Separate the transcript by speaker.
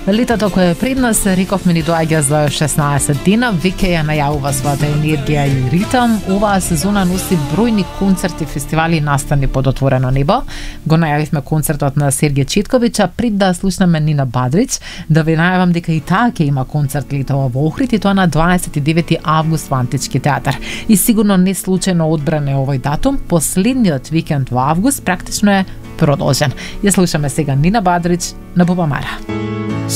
Speaker 1: Летото кое е пред нас, рековме, ни доаѓа за 16 дена, веќе ја најавува својата енергија и ритам. Оваа сезона носи бројни концерти, фестивали и настани под отворено небо. Го најавивме концертот на Сергеј Четковиќ, а пред да слушнеме Нина Бадрич, да ви најавам дека и таа ќе има концерт летово во Охрид, и тоа на 29 август во Антички театар. И сигурно не случајно одбран е овој датум, последниот викенд во август практично е продолжен. Ја слушаме сега Нина Бадрич на Бубамара.